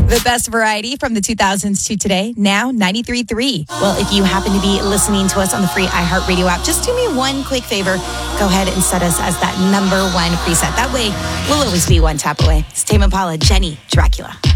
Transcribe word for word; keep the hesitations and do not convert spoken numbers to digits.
The best variety from the two thousands to today, now ninety-three point three. Well, if you happen to be listening to us on the free iHeartRadio app, just do me one quick favor. Go ahead and set us as that number one preset. That way, we'll always be one tap away. It's Tame Impala, Jenny, Dracula.